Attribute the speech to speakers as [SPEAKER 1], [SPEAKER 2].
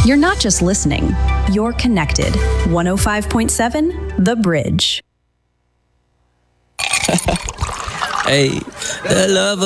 [SPEAKER 1] You're not just listening, you're connected. 105.7 The Bridge.
[SPEAKER 2] Hey, the love